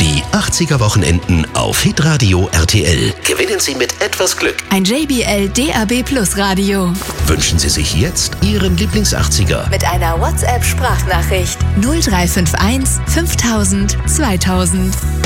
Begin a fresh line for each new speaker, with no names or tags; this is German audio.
Die 80er Wochenenden auf Hitradio RTL. Gewinnen Sie mit etwas Glück
ein JBL DAB Plus Radio.
Wünschen Sie sich jetzt Ihren Lieblings-80er
Mit einer WhatsApp-Sprachnachricht 0351 5000 2000.